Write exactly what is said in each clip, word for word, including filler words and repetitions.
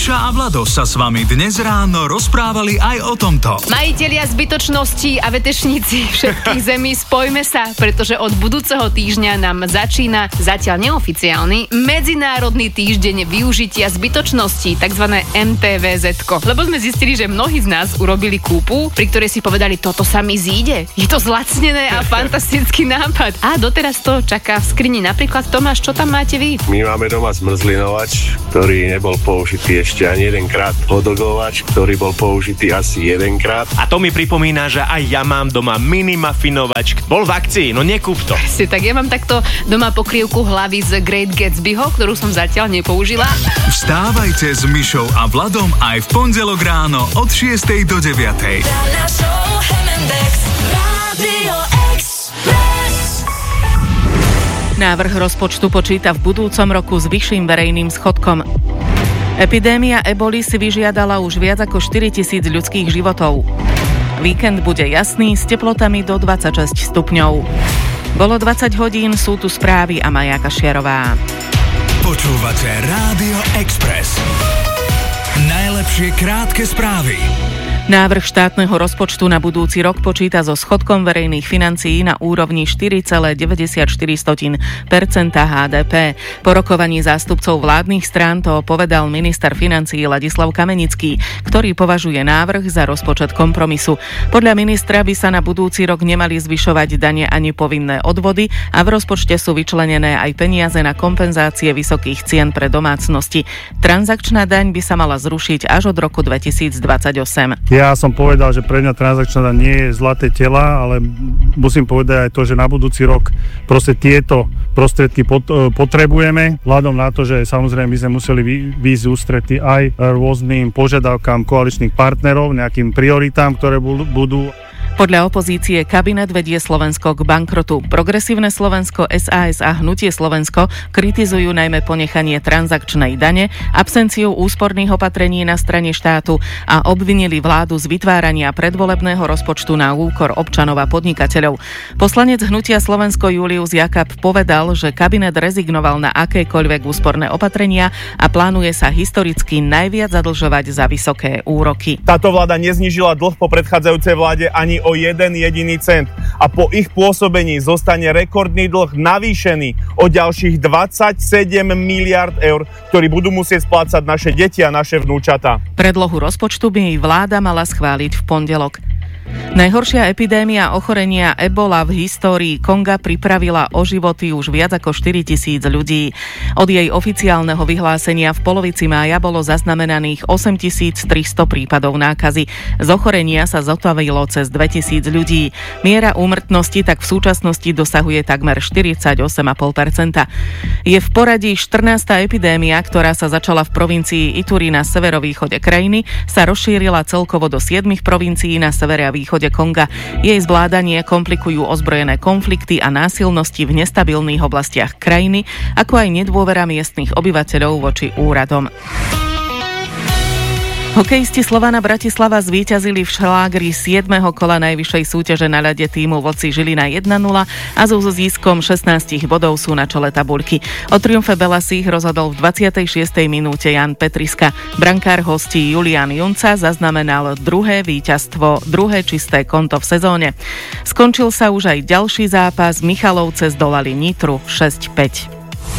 Miša a Vlado sa s vami dnes ráno rozprávali aj o tomto. Majitelia zbytočností a vetešníci všetkých zemí, spojme sa, pretože od budúceho týždňa nám začína zatiaľ neoficiálny Medzinárodný týždeň využitia zbytočností, takzvané em té vé zetko. Lebo sme zistili, že mnohí z nás urobili kúpu, pri ktorej si povedali, toto sa mi zíde. Je to zlacnené a fantastický nápad. A doteraz to čaká v skrini. Napríklad, Tomáš, čo tam máte vy? My máme doma zmrzlinovač, ktorý nebol použitý ešte ani jedenkrát. Hodoglovač, ktorý bol použitý asi jedenkrát. A to mi pripomína, že aj ja mám doma mini mafinovač. Bol v akcii, no nekúp to. Si, tak ja mám takto doma pokrývku hlavy z Great Gatsbyho, ktorú som zatiaľ nepoužila. Vstávajte s Mišou a Vladom aj v pondelok ráno od šiestej do deviatej. Návrh rozpočtu počíta v budúcom roku s vyšším verejným schodkom. Epidémia eboli si vyžiadala už viac ako štyritisíc ľudských životov. Víkend bude jasný s teplotami do dvadsaťšesť stupňov. Bolo dvadsať hodín, sú tu správy a Maja Kašiarová. Počúvate Rádio Express. Najlepšie krátke správy. Návrh štátneho rozpočtu na budúci rok počíta so schodkom verejných financií na úrovni štyri celé deväťdesiatštyri percenta há dé pé. Po rokovaní zástupcov vládnych strán to povedal minister financií Ladislav Kamenický, ktorý považuje návrh za rozpočet kompromisu. Podľa ministra by sa na budúci rok nemali zvyšovať dane ani povinné odvody a v rozpočte sú vyčlenené aj peniaze na kompenzácie vysokých cien pre domácnosti. Transakčná daň by sa mala zrušiť až od roku dvetisícdvadsaťosem. Ja som povedal, že pre mňa transakčná daň nie je zlaté tela, ale musím povedať aj to, že na budúci rok proste tieto prostriedky potrebujeme. Vzhľadom na to, že samozrejme my sme museli výjsť ústrety aj rôznym požiadavkám koaličných partnerov, nejakým prioritám, ktoré budú. Podľa opozície kabinet vedie Slovensko k bankrotu. Progresívne Slovensko, es a es a Hnutie Slovensko kritizujú najmä ponechanie transakčnej dane, absenciu úsporných opatrení na strane štátu a obvinili vládu z vytvárania predvolebného rozpočtu na úkor občanov a podnikateľov. Poslanec Hnutia Slovensko Julius Jakab povedal, že kabinet rezignoval na akékoľvek úsporné opatrenia a plánuje sa historicky najviac zadlžovať za vysoké úroky. Táto vláda neznížila dlh po predchádzajúcej vláde ani o jeden jediný cent a po ich pôsobení zostane rekordný dlh navýšený o ďalších dvadsaťsedem miliárd eur, ktorý budú musieť splácať naše deti a naše vnúčatá. Predlohu rozpočtu by vláda mala schváliť v pondelok. Najhoršia epidémia ochorenia ebola v histórii Konga pripravila o životy už viac ako štyritisíc ľudí. Od jej oficiálneho vyhlásenia v polovici mája bolo zaznamenaných osemtisíctristo prípadov nákazy. Z ochorenia sa zotavilo cez dvetisíc ľudí. Miera úmrtnosti tak v súčasnosti dosahuje takmer štyridsaťosem celá päť percenta. Je v poradí štrnásta epidémia, ktorá sa začala v provincii Ituri na severovýchode krajiny, sa rozšírila celkovo do siedmich provincií na severe a východe Konga. Jej zvládanie komplikujú ozbrojené konflikty a násilnosti v nestabilných oblastiach krajiny, ako aj nedôvera miestnych obyvateľov voči úradom. Hokejisti Slovana Bratislava zvíťazili v šlágri siedmeho kola najvyššej súťaže na ľade tímu Vodci Žilina jeden nula a so ziskom šestnásť bodov sú na čele tabuľky. O triumfe Belasích rozhodol v dvadsiatej šiestej minúte Jan Petriska. Brankár hostí Julián Junca zaznamenal druhé víťazstvo, druhé čisté konto v sezóne. Skončil sa už aj ďalší zápas, Michalovce zdolali Nitru šesť päť.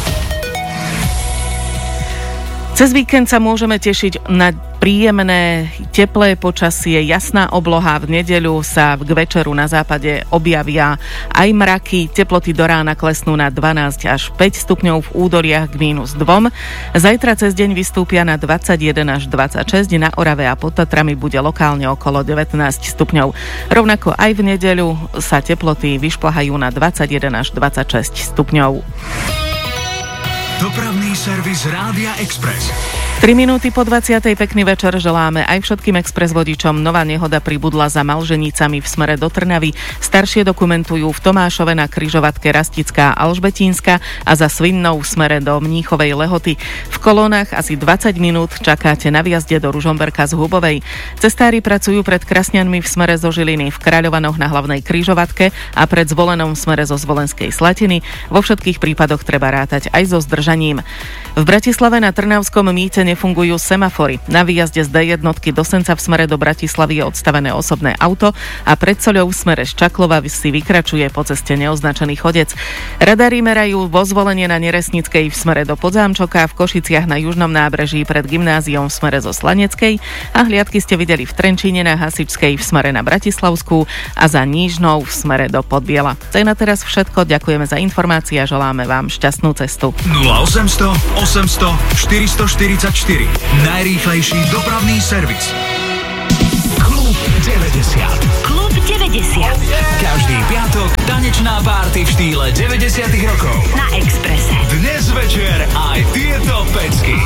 Cez víkend sa môžeme tešiť na príjemné, teplé počasie, jasná obloha. V nedeľu sa k večeru na západe objavia aj mraky. Teploty do rána klesnú na dvanásť až päť stupňov, v údoliach k mínus dva. Zajtra cez deň vystúpia na dvadsaťjeden až dvadsaťšesť, na Orave a pod Tatrami bude lokálne okolo devätnásť stupňov. Rovnako aj v nedeľu sa teploty vyšplhajú na dvadsaťjeden až dvadsaťšesť stupňov. Dopravný servis Rádia Express. tri minúty po dvadsiatej pekný večer želáme aj všetkým express vodičom. Nová nehoda pribudla za Malženicami v smere do Trnavy. Staršie dokumentujú v Tomášove na križovatke Rastická Alžbetínska a za Svinnou v smere do Mníchovej Lehoty. V kolónach asi dvadsať minút čakáte na výjazde do Ružomberka z Hubovej. Cestári pracujú pred Krasňanmi v smere zo Žiliny, v Kráľovanoch na hlavnej križovatke a pred Zvolenom v smere zo Zvolenskej Slatiny. Vo všetkých prípadoch treba rátať aj so zdržaním. V Bratislave na Trnavskom mýte nefungujú semafory. Na výjazde z dé jednotky do Senca v smere do Bratislavy je odstavené osobné auto a pred Soľou v smere z Čaklova si vykračuje po ceste neoznačený chodec. Radári merajú vo Zvolenie na Neresnickej v smere do Podzámčoka, v Košiciach na južnom nábreží pred gymnáziom v smere zo Slaneckej a hliadky ste videli v Trenčíne na Hasičskej v smere na Bratislavskú a za Nížnou v smere do Podbiela. To je na teraz všetko, ďakujeme za informácie a želáme vám šťastnú cestu. nula osemsto osemsto štyristoštyridsaťštyri. Najrýchlejší dopravný servis. Klub deväťdesiat. Klub deväťdesiat. Každý piatok tanečná párty v štýle deväťdesiatych rokov. Na Expresse. Dnes večer aj tieto pecky.